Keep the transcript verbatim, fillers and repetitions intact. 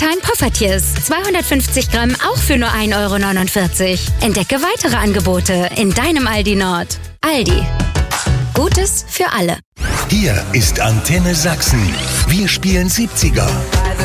Time Poffertjes. zweihundertfünfzig Gramm auch für nur ein Euro neunundvierzig. Entdecke weitere Angebote in deinem Aldi Nord. Aldi. Gutes für alle. Hier ist Antenne Sachsen. Wir spielen siebziger.